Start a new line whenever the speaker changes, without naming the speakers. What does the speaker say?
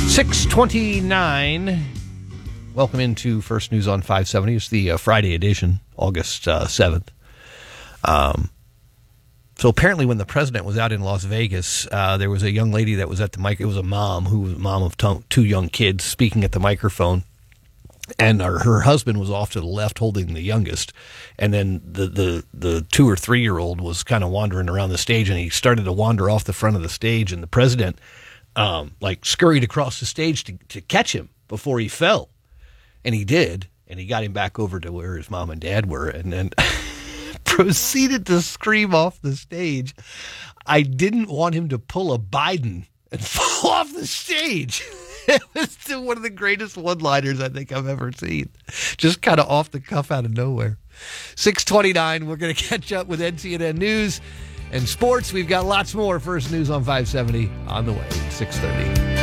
6:29. Welcome into First News on 570. It's the Friday edition, August 7th. So apparently when the president was out in Las Vegas, there was a young lady that was at the mic. It was a mom who was a mom of two young kids speaking at the microphone. And her husband was off to the left holding the youngest. And then the 2 or 3 year old was kind of wandering around the stage, and he started to wander off the front of the stage. And the president scurried across the stage to catch him before he fell. And he did. And he got him back over to where his mom and dad were, and then proceeded to scream off the stage, "I didn't want him to pull a Biden and fall off the stage." It was still one of the greatest one-liners I think I've ever seen. Just kind of off the cuff out of nowhere. 6:29, we're going to catch up with NCNN News and sports. We've got lots more First News on 570 on the way, 6:30.